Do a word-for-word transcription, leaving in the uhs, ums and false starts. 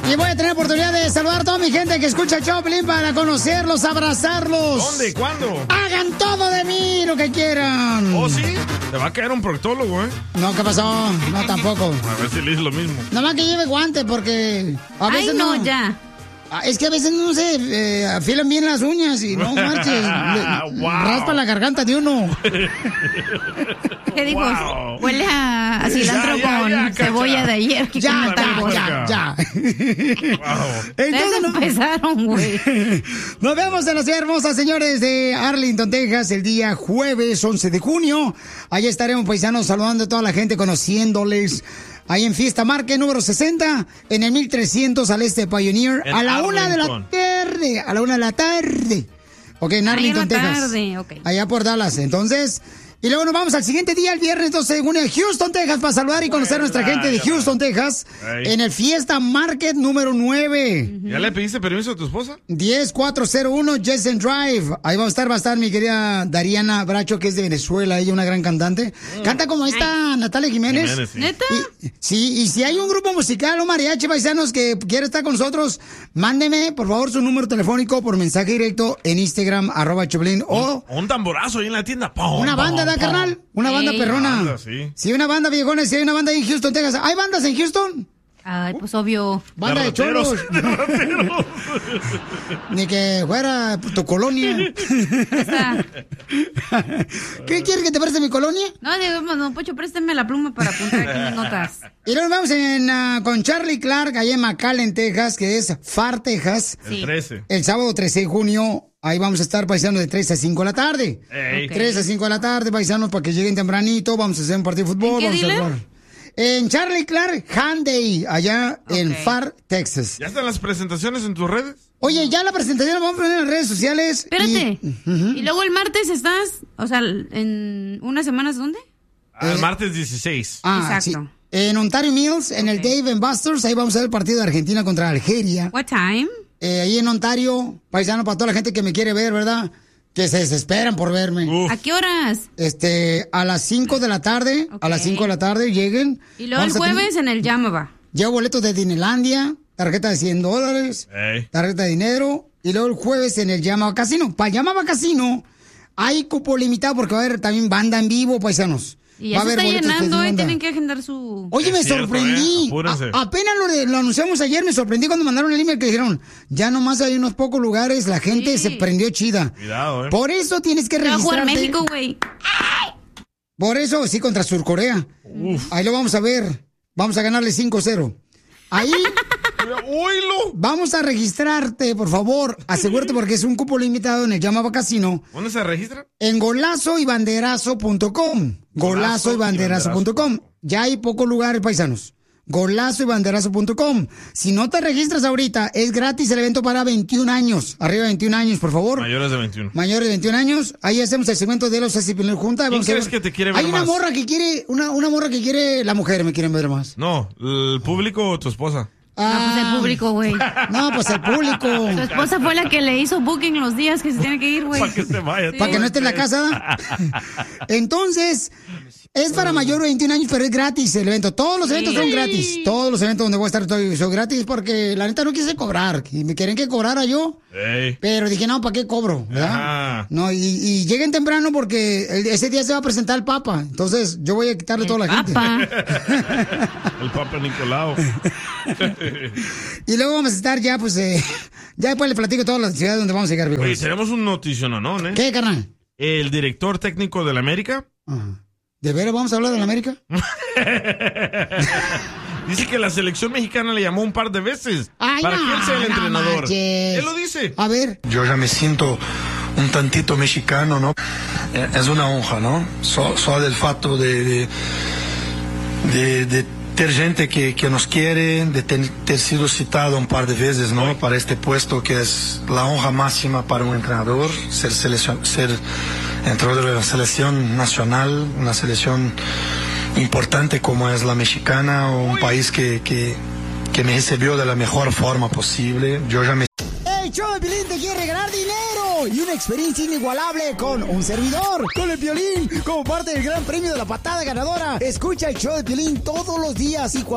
Y voy a tener oportunidad de saludar a toda mi gente que escucha el show, Pelín, para conocerlos, abrazarlos. ¿Dónde? ¿Cuándo? Hagan todo de mí, lo que quieran. ¿Oh, sí? Te va a caer un proctólogo, ¿eh? No, ¿qué pasó? No, tampoco. A ver si le dices lo mismo. Nada más que lleve guantes porque a veces Ay, no, no... ya. Es que a veces no se eh, afilan bien las uñas y no marches. Le, wow. Raspa la garganta de uno. ¿Qué digo? Wow. Huele a, a cilantro Ya, ya, con ya, cebolla cacha. de ayer. Que Ya, come ya, tacos. ya, ya. Wow. Entonces, no- empezaron, güey. Nos vemos en la ciudad hermosa, señores, de Arlington, Texas, el día jueves once de junio. Allí estaremos, paisanos, saludando a toda la gente, conociéndoles. Ahí en Fiesta Market número sesenta, en el mil trescientos al este de Pioneer, En a la una de la Arlington. tarde, a la una de la tarde. Ok, en Ahí en Arlington, la Texas. tarde, ok. Allá por Dallas. Entonces, y luego nos vamos al siguiente día, el viernes doce de junio, a Houston, Texas, para saludar y conocer a nuestra gente de Houston, Texas, Ey. en el Fiesta Market número nueve. ¿Ya le pediste permiso a tu esposa? diez cuatro cero uno Jessen Drive. Ahí va a estar, va a estar mi querida Dariana Bracho, que es de Venezuela, ella una gran cantante. Canta como esta Natalia Jiménez. Jiménez, sí. ¿Neta? Y- sí, y si hay un grupo musical o mariachi paisanos que quiere estar con nosotros, mándeme, por favor, su número telefónico por mensaje directo en Instagram, arroba Choplin, o O un tamborazo ahí en la tienda. Pum, una banda, pum, ¿da, pum. carnal? Una banda Sí. perrona. Banda, sí. Sí, una banda, viejones, si hay una banda ahí en Houston, Texas. ¿Hay bandas en Houston? Ay, pues obvio. Banda de, De rateros. cholos. De rateros. Ni que fuera tu colonia. Está. ¿Qué quieres que te preste mi colonia? No, digo, no, Pocho, préstame la pluma para apuntar aquí mis notas. Y luego vamos en, ah, con Charlie Clark, allá en McAllen, Texas, que es Far, Texas. El Sí. trece. El sábado trece de junio, ahí vamos a estar paisanos de tres a cinco de la tarde. Ey. Ok. tres a cinco de la tarde, paisanos, para que lleguen tempranito. Vamos a hacer un partido de fútbol. ¿En qué vamos a dealer? jugar. En Charlie Clark Hyundai, allá en Ok. Far, Texas. ¿Ya están las presentaciones en tus redes? Oye, ya la presentación la vamos a poner en las redes sociales. Espérate. Y, Y luego el martes estás, o sea, en unas semanas, ¿dónde? Al martes dieciséis. ah, Exacto. sí. En Ontario Mills, en el Ok. Dave and Buster's, ahí vamos a ver el partido de Argentina contra Algeria. What time? Eh, ahí en Ontario, paisano, para toda la gente que me quiere ver, ¿verdad? Que se desesperan por verme. Uf. ¿A qué horas? Este, a las cinco de la tarde, a las Ok. cinco de la tarde lleguen. Y luego el Vamos a tener- jueves en el Yamaba. Llevo boletos de Disneylandia, tarjeta de cien dólares, Ey. tarjeta de dinero. Y luego el jueves en el Yamaba Casino. Para el Yamaba Casino hay cupo limitado porque va a haber también banda en vivo, paisanos. Y Va ya a se haber está boletos de llenando, ¿eh? banda. Tienen que agendar su... Oye, Es me cierto, sorprendí. ¿eh? Apúrense. A- apenas lo, de- lo anunciamos ayer, me sorprendí cuando mandaron el email que dijeron, ya nomás hay unos pocos lugares, la gente Sí. se prendió chida. Cuidado, ¿eh? Por eso tienes que Va a jugar registrarte. México, güey. Por eso, sí, contra Surcorea. Ahí lo vamos a ver. Vamos a ganarle cinco cero. Ahí ¡Oílo! vamos a registrarte, por favor. Asegúrate porque es un cupo limitado en el Llamaba Casino. ¿Dónde se registra? En golazo y banderazo punto com. Golazo y banderazo punto com. Ya hay pocos lugares, paisanos. Golazo y banderazo punto com. Si no te registras ahorita, es gratis el evento para veintiún años. Arriba de veintiún años, por favor. Mayores de veintiuno. Mayores de veintiún años, ahí hacemos el segmento de los asesinos juntas. ¿Quién Vamos a crees ver. que te quiere ver Hay una más? morra que quiere, una, una morra que quiere, la mujer me quieren ver más. No, el público o tu esposa. No, pues el público, güey. No, pues el público. Su esposa fue la que le hizo booking los días que se tiene que ir, güey. Para que se vaya. Sí. Para que no esté en la casa. Entonces, es para mayor de veintiún años, pero es gratis el evento. Todos los eventos son gratis. Todos los eventos donde voy a estar todo- son gratis porque la neta no quise cobrar. Y me quieren que cobrara yo. Ey. Pero dije, no, ¿para qué cobro? ¿verdad? Ajá. No, y, y lleguen temprano porque el- ese día se va a presentar el Papa. Entonces, yo voy a quitarle toda la gente. Papá. El Papa Nicolau. Y luego vamos a estar ya, pues, eh, ya después le platico todas las ciudades donde vamos a llegar, Oye, viejos. tenemos un noticiononón, ¿eh? ¿Qué, carnal? El director técnico del América Ajá. ¿De veras vamos a hablar de la América? dice que la selección mexicana le llamó un par de veces Ay, para no, que él sea el no entrenador. manches. Él lo dice. A ver. Yo ya me siento un tantito mexicano, ¿no? Eh, Es una honra, ¿no? So, solo del fato de, de, de, de ter gente que, que nos quiere, de ten- ter sido citado un par de veces, ¿no? Para este puesto que es la honra máxima para un entrenador, ser, seleccion- ser entrenador de la selección nacional, una selección importante como es la mexicana, o un país que, que, que me recibió de la mejor forma posible. Yo ya me El show de Piolín te quiere ganar dinero y una experiencia inigualable con un servidor, con el Piolín, como parte del gran premio de la patada ganadora. Escucha el show de Piolín todos los días y cuando